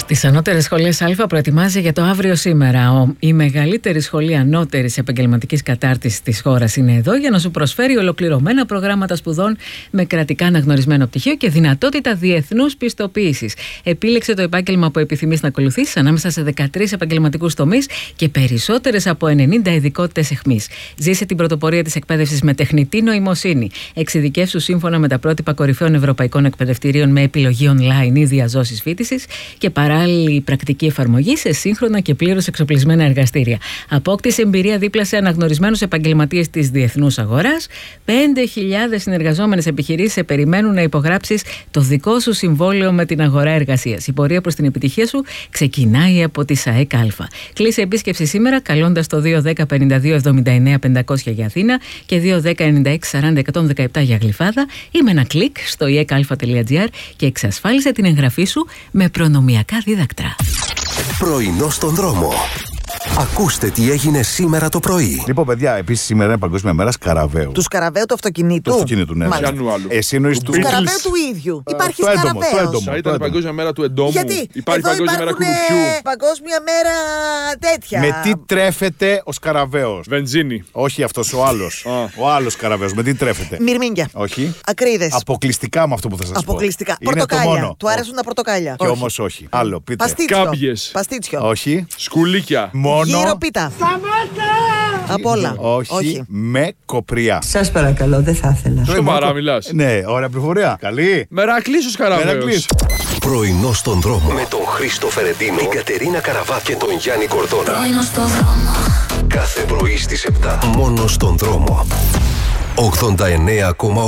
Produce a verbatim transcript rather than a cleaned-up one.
Τις ανώτερες σχολές Α προετοιμάζει για το αύριο σήμερα. Η μεγαλύτερη σχολή ανώτερης επαγγελματικής κατάρτισης της χώρας είναι εδώ για να σου προσφέρει ολοκληρωμένα προγράμματα σπουδών με κρατικά αναγνωρισμένο πτυχίο και δυνατότητα διεθνούς πιστοποίησης. Επίλεξε το επάγγελμα που επιθυμείς να ακολουθήσεις ανάμεσα σε δεκατρείς επαγγελματικούς τομείς και περισσότερες από ενενήντα ειδικότητες εχμής. Ζήσε την πρωτοπορία της εκπαίδευσης με τεχνητή νοημοσύνη. Εξειδικεύσου σύμφωνα με τα πρότυπα κορυφαίων ευρωπαϊκών εκπαιδευτηρίων με επιλογή online ή διαζώσεις φοιτησης και παράλληλη πρακτική εφαρμογή σε σύγχρονα και πλήρως εξοπλισμένα εργαστήρια. Απόκτησε εμπειρία δίπλα σε αναγνωρισμένους επαγγελματίες της διεθνούς αγοράς. πέντε χιλιάδες συνεργαζόμενες επιχειρήσεις σε περιμένουν να υπογράψεις το δικό σου συμβόλαιο με την αγορά εργασίας. Η πορεία προς την επιτυχία σου ξεκινάει από τη ΣΑΕΚ Α. Κλείσε επίσκεψη σήμερα καλώντας το δύο ένα μηδέν πέντε δύο εβδομήντα εννέα πεντακόσια για Αθήνα και δύο ένα μηδέν ενενήντα έξι σαράντα εκατόν δεκαεπτά για Γλυφάδα ή με ένα κλικ στο ι εκ α τελεία τζι άρ και εξασφάλισε την εγγραφή σου με προνομιακά δίδακτρα. Πρωινό στον δρόμο. Ακούστε τι έγινε σήμερα το πρωί. Λοιπόν, παιδιά, επίσης σήμερα είναι Παγκόσμια Μέρα Σκαραβαίου. Του Σκαραβαίου του αυτοκινήτου. Του αυτοκινήτου, ναι. Εσύ εννοείς του του Σκαραβαίου του ίδιου. Υπάρχει Σκαραβαίος. Θα ήταν η Παγκόσμια Μέρα του εντόμου. Γιατί υπάρχει εδώ Παγκόσμια Μέρα υπάρχουν κουνουπιού. Παγκόσμια Μέρα τέτοια. Με τι τρέφεται ο Σκαραβαίος? Βενζίνη. Όχι αυτός ο άλλος. Ο άλλος Σκαραβαίος. Με τι τρέφεται? Μυρμήγκια. Όχι. Ακρίδες. Αποκλειστικά με αυτό που θα σας πω. Αποκλειστικά. Είναι Πορτοκάλια. το μόνο. Του άρεσουν τα πορτοκάλια. Και όμως όχι. Άλλο, πείτε. Παστίτσιο. Κάμπιες. Παστίτσιο. Όχι. Σκουλίκια. Μόνο. Γύρω πίτα. Από όλα. Όχι, Όχι. με κοπριά. Σας παρακαλώ, δεν θα ήθελα. Σοβαρά μιλάς? Ναι, ωραία πληροφορία. Καλή. Μερακλής ο Σκαραβαίος. Μερακλής. Πρωινό στον δρόμο. Με τον Χρήστο Φερεντίνο, την Κατερίνα Καραβά και τον Γιάννη Κορδόνα. Πρωινό στον δρόμο. Κάθε πρωί στις επτά. Μόνο στον δρόμο. ογδόντα εννέα κόμμα οκτώ.